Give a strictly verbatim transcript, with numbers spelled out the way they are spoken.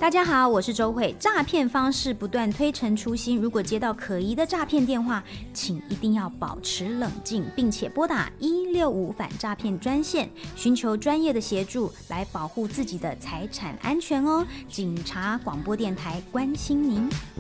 大家好，我是周慧。诈骗方式不断推陈出新，如果接到可疑的诈骗电话，请一定要保持冷静，并且拨打一六五反诈骗专线，寻求专业的协助来保护自己的财产安全哦。警察广播电台关心您。